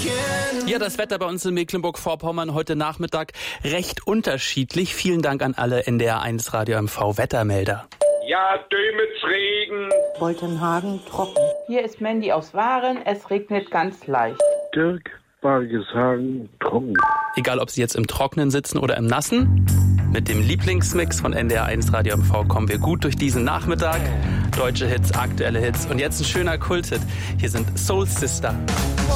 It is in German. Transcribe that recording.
Ja, das Wetter bei uns in Mecklenburg-Vorpommern heute Nachmittag recht unterschiedlich. Vielen Dank an alle NDR1 Radio MV Wettermelder. Ja, Dömitz Regen. Boltenhagen trocken. Hier ist Mandy aus Waren. Es regnet ganz leicht. Dirk Bargeshagen trocken. Egal, ob Sie jetzt im Trockenen sitzen oder im Nassen, mit dem Lieblingsmix von NDR1 Radio MV kommen wir gut durch diesen Nachmittag. Deutsche Hits, aktuelle Hits und jetzt ein schöner Kulthit. Hier sind Soul Sister.